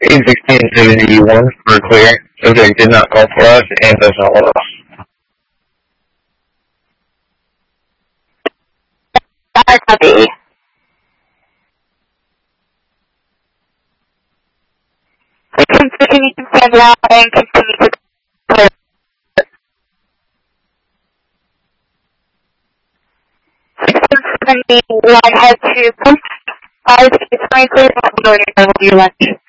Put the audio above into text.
81671 for clear. Subject did not call for us and does not want us. Copy. Continue to stand out and continue to clear. 671 head to post. Is 20 clear? We'll go to your lunch.